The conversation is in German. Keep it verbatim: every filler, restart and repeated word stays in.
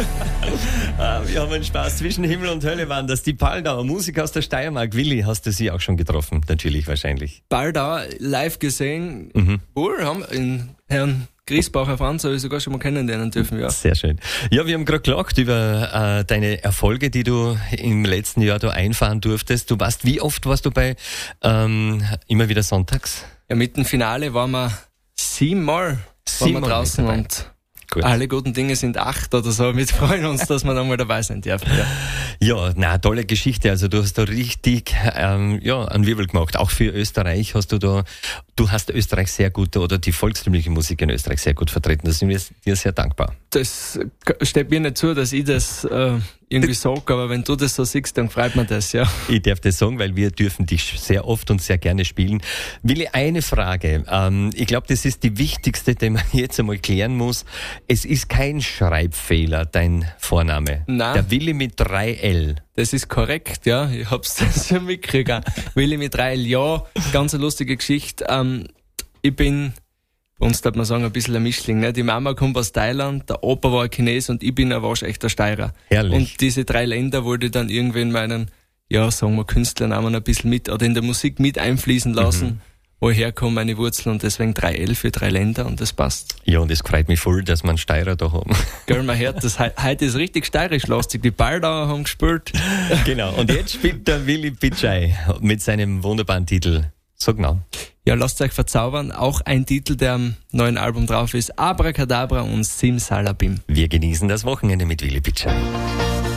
Wir haben einen Spaß. Zwischen Himmel und Hölle waren das die Paldauer, Musik aus der Steiermark. Willi, hast du sie auch schon getroffen? Natürlich, wahrscheinlich. Paldauer live gesehen. Mhm. Wohl, haben in Herrn Griesbacher Franz habe ich sogar schon mal kennenlernen dürfen, ja. Sehr schön. Ja, wir haben gerade gelacht über äh, deine Erfolge, die du im letzten Jahr da einfahren durftest. Du warst, wie oft warst du bei ähm, immer wieder sonntags? Ja, mit dem Finale waren wir siebenmal, waren wir draußen und Gut. Alle guten Dinge sind acht oder so. Wir freuen uns, dass wir nochmal dabei sind dürfen. Ja, ja, na, tolle Geschichte. Also du hast da richtig ähm, ja, einen Wirbel gemacht. Auch für Österreich hast du da, du hast Österreich sehr gut oder die volkstümliche Musik in Österreich sehr gut vertreten. Da sind wir dir sehr dankbar. Das steht mir nicht zu, dass ich das äh, irgendwie sage, aber wenn du das so siehst, dann freut man das, ja. Ich darf das sagen, weil wir dürfen dich sehr oft und sehr gerne spielen. Willi, eine Frage. Ähm, ich glaube, das ist die wichtigste, die man jetzt einmal klären muss. Es ist kein Schreibfehler, dein Vorname. Nein. Der Willi mit drei L. Das ist korrekt, ja. Ich hab's das schon mitgekriegt. Willi mit drei L, ja. Ganz eine lustige Geschichte. Ähm, ich bin, bei uns darf man sagen, ein bisschen ein Mischling. Ne? Die Mama kommt aus Thailand, der Opa war ein Chines und ich bin ein waschechter Steirer. Herrlich. Und diese drei Länder wollte ich dann irgendwie in meinen, ja, sagen wir, Künstlernamen ein bisschen mit, oder in der Musik mit einfließen lassen. Mhm. Woher kommen meine Wurzeln und deswegen drei L für drei Länder und das passt. Ja, und es freut mich voll, dass wir einen Steirer da haben. Gell, man hört, das heute ist richtig steirisch lastig. Die Paldauer haben gespielt. Genau, und jetzt spielt der Willi Bitschei mit seinem wunderbaren Titel. So genau. Ja, lasst euch verzaubern. Auch ein Titel, der am neuen Album drauf ist. Abracadabra und Simsalabim. Wir genießen das Wochenende mit Willi Bitschei.